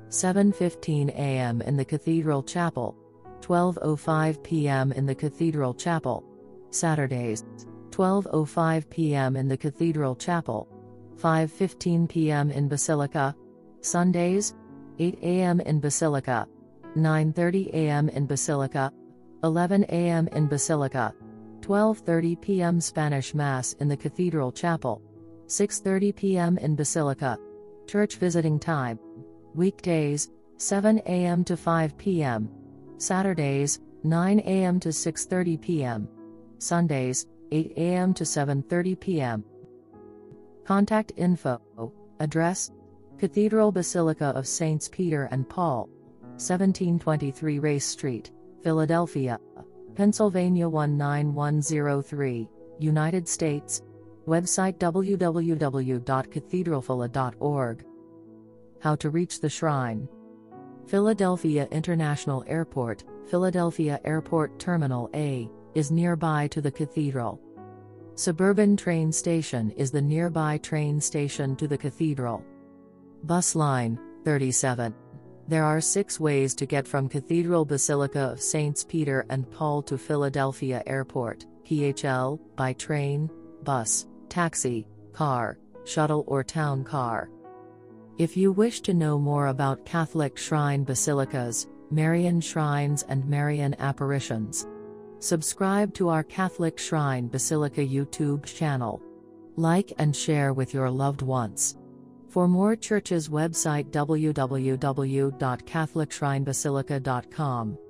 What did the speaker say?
7:15 a.m. in the Cathedral Chapel, 12:05 p.m. in the Cathedral Chapel. Saturdays, 12:05 p.m. in the Cathedral Chapel, 5:15 p.m. in Basilica. Sundays, 8 a.m. in Basilica, 9:30 a.m. in Basilica, 11 a.m. in Basilica, 12:30 p.m. Spanish Mass in the Cathedral Chapel, 6:30 p.m. in Basilica. Church visiting time: weekdays, 7 a.m. to 5 p.m. Saturdays, 9 a.m. to 6:30 p.m. Sundays, 8 a.m. to 7:30 p.m. Contact info. Address: Cathedral Basilica of Saints Peter and Paul, 1723 Race Street, Philadelphia, Pennsylvania 19103, United States. Website www.cathedralphila.org. How to reach the shrine. Philadelphia International Airport, Philadelphia Airport Terminal A, is nearby to the cathedral. Suburban train station is the nearby train station to the cathedral. Bus line 37. There are 6 ways to get from Cathedral Basilica of Saints Peter and Paul to Philadelphia Airport, PHL, by train, bus, taxi, car, shuttle or town car. If you wish to know more about Catholic shrine basilicas, Marian shrines and Marian apparitions, subscribe to our Catholic Shrine Basilica YouTube channel. Like and share with your loved ones. For more churches, website www.catholicshrinebasilica.com.